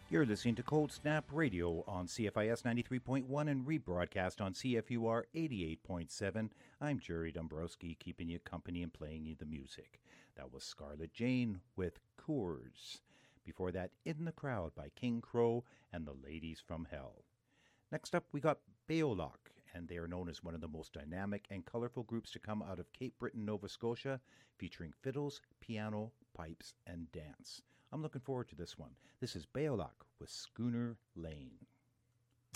You're listening to Cold Snap Radio on CFIS 93.1 and rebroadcast on CFUR 88.7. I'm Jerry Dombrowski, keeping you company and playing you the music. That was Scarlet Jane with Coors. Before that, In the Crowd by King Crow and the Ladies from Hell. Next up, we got Beolach, and they are known as one of the most dynamic and colorful groups to come out of Cape Breton, Nova Scotia, featuring fiddles, piano, pipes, and dance. I'm looking forward to this one. This is Beolach with Schooner Lane.